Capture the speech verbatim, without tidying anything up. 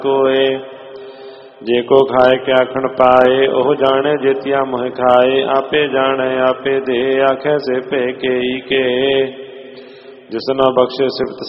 कोय। जे को खाए क्या आखण पाए, ओह जाने जेतिया मोह खाए। आपे जाने आपे दे, आखे से पे के ही के। जिसना बख्शे सिफत